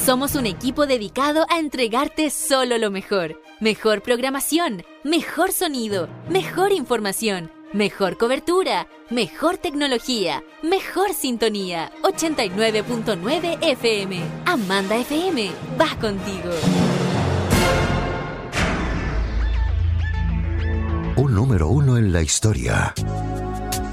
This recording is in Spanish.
Somos un equipo dedicado a entregarte solo lo mejor. Mejor programación, mejor sonido, mejor información, mejor cobertura, mejor tecnología, mejor sintonía. 89.9 FM. Amanda FM va contigo. Un número 1 en la historia.